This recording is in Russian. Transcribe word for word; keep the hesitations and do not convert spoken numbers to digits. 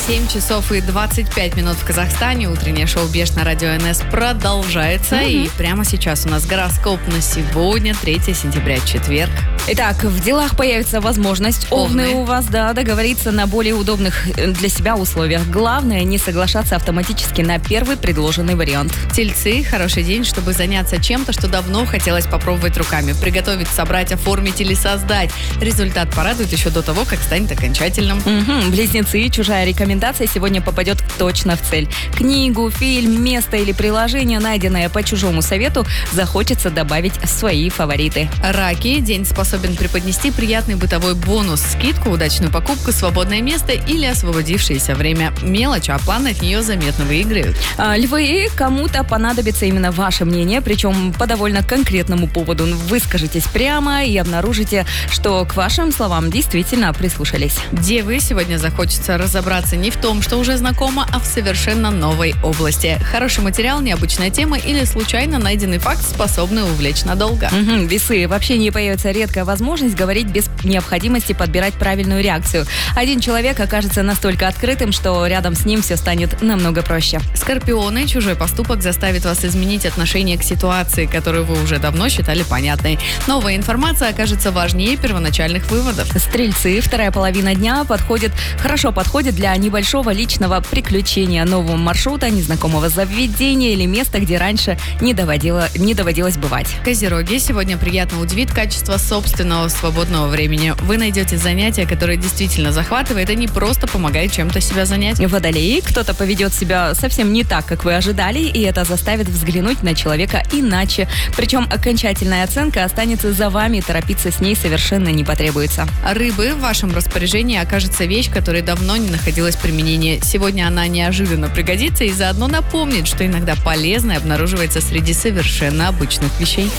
семь часов и двадцать пять минут в Казахстане. Утреннее шоу «Беш» на радио эн эс продолжается. Mm-hmm. И прямо сейчас у нас гороскоп на сегодня, третьего сентября, четверг. Итак, в делах появится возможность, овны у вас, да, договориться на более удобных для себя условиях. Главное, не соглашаться автоматически на первый предложенный вариант. Тельцы, хороший день, чтобы заняться чем-то, что давно хотелось попробовать руками. Приготовить, собрать, оформить или создать. Результат порадует еще до того, как станет окончательным. Угу. Близнецы, чужая рекомендация сегодня попадет точно в цель. Книгу, фильм, место или приложение, найденное по чужому совету, захочется добавить в свои фавориты. Раки, день способен преподнести приятный бытовой бонус, скидку, удачную покупку, свободное место или освободившееся время. Мелочь, а планы от нее заметно выиграют. А, львы, кому-то понадобится именно ваше мнение, причем по довольно конкретному поводу. Выскажитесь прямо и обнаружите, что к вашим словам действительно прислушались. Девы, сегодня захочется разобраться не в том, что уже знакомо, а в совершенно новой области. Хороший материал, необычная тема или случайно найденный факт способны увлечь надолго. Угу. Весы, в общении появится редкая возможность говорить без необходимости подбирать правильную реакцию. Один человек окажется настолько открытым, что рядом с ним все станет намного проще. Скорпионы, чужой поступок заставит вас изменить отношение к ситуации, которую вы уже давно считали понятной. Новая информация окажется важнее первоначальных выводов. Стрельцы, вторая половина дня подходит, хорошо подходит для небольшого личного приключения, нового маршрута, незнакомого заведения или места, где раньше не, доводило, не доводилось бывать. Козероги, сегодня приятно удивит качество собственного свободного времени. Вы найдете занятие, которое действительно захватывает, а не просто помогает чем-то себя занять. Водолеи, кто-то поведет себя совсем не так, как вы ожидали, и это заставит взглянуть на человека иначе. Причем окончательная оценка останется за вами, торопиться с ней совершенно не потребуется. Рыбы, в вашем распоряжении окажется вещь, которой давно не находилось применения. Сегодня она неожиданно пригодится и заодно напомнит, что иногда полезное обнаруживается среди совершенно обычных вещей.